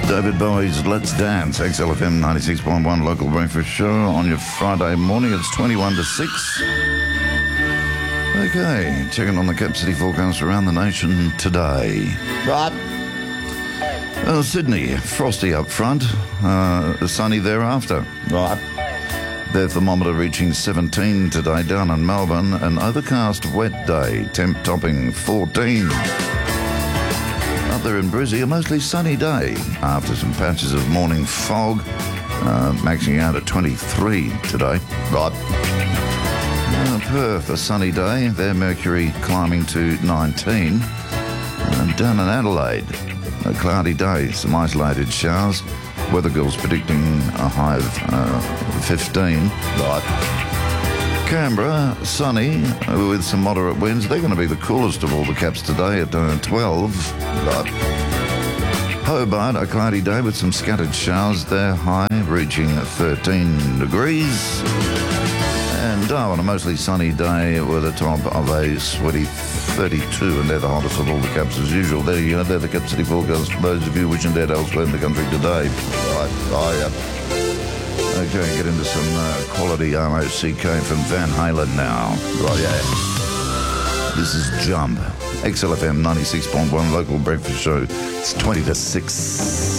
David Bowie's Let's Dance, XLFM 96.1 local breakfast show on your Friday morning. It's 21 to 6. Okay, checking on the Cap City forecast around the nation today. Right. Sydney, frosty up front, sunny thereafter. Right. Their thermometer reaching 17 today down in Melbourne. An overcast wet day, temp topping 14. Up there in Brizzy, a mostly sunny day after some patches of morning fog, maxing out at 23 today. Right. Perth, a sunny day, their mercury climbing to 19. Down in Adelaide, a cloudy day, some isolated showers. Weather Girl's predicting a high of 15. Right. Canberra, sunny with some moderate winds. They're going to be the coolest of all the caps today at 12. Right. Hobart, a cloudy day with some scattered showers. Their high reaching 13 degrees. And Darwin, a mostly sunny day with a top of a sweaty 32, and they're the hottest of all the caps as usual. There you go, they're the Cap City forecast for those of you wishing dead elsewhere in the country today. Right. Oh, yeah. Okay, get into some quality R.O.C.K. from Van Halen now. Right, yeah. This is Jump. XLFM 96.1 local breakfast show. It's 20 to 6.